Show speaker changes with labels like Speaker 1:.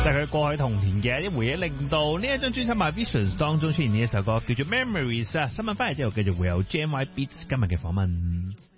Speaker 1: 就係佢過去童年嘅一啲回憶，令到呢一張專輯《My Visions》當中出現呢一首歌叫做《Memories》啊。新聞翻嚟之後，繼續會有 JMY Beats 今日嘅訪問。